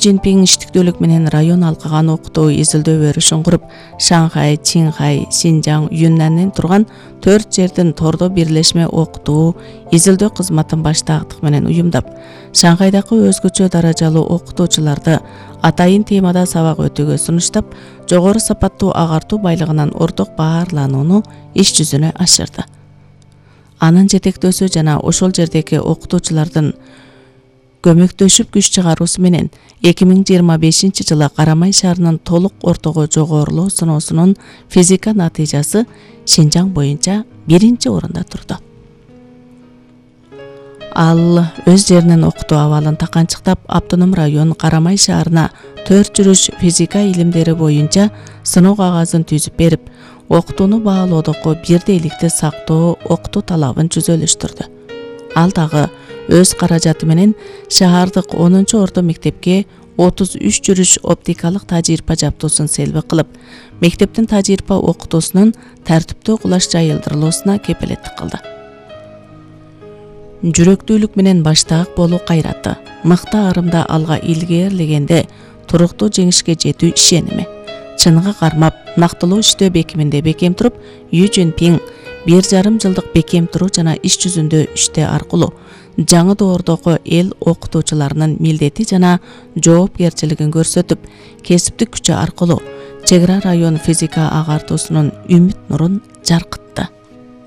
Жинпин иштиктүүлүк менен район алкаган окутуу изилдөө өрүшүн куруп, Шанхай, Чинхай, Синжаң, Юннанден турган 4 жердин тордо бирлешме окутуу, изилдөө кызматын баштаактык менен уюмдап, Шанхайдагы өзгөчө даражалуу окутуучуларды атайын темада сабак өтүүгө сунуштап, жогору сапаттуу агартуу байлыгынан орток баарланууну иш жүзүнө ашырды. Анын жетектөөсү жана ошол жердеги окутуучулардын көмөктөшүп күч чыгаруусу менен 2025 жылы Карамай шаарынын толук ортого жогорулоо сыноосунун физика натыйжасы Шинжаң боюнча 1-орунда турду. Ал өз жеринин окутуу абалын таканчыктап, автоном район Карамай шаарына 4 жүрүш физика илимдери боюнча сыноо кагазын түзүп берип, окутууну баалоодогу бирдейликти сактоо окутуу талабын жүзөлүштүрдү. Ал дагы өз каражаты менен шаардык 10-орто мектепке 33 жүрүш оптикалык тажрыйба жаптуусун селби кылып, мектептин тажрыйба окутуусунун тартиптүү кулаш жайылдырылуусуна кепилеттик кылды. Жүрөктүүлүк менен баштаак болуу кайраты, мыкты арымда алга илгээрлегенде туруктуу жеңишке жетүү ишеними. Чыныгы кармап, нактылуу иштөө бекиминде бекем туруп, Ю Жинпин 1,5 жылдык бекем туруу жана иш жүзүндө иштөө аркылуу жаңы доордогу эл окутуучуларынын милдети жана жоопкерчилигин көрсөтүп, кесиптик күчү аркылуу чек ара район физика агартуусунун үмүт нурун жаркытты.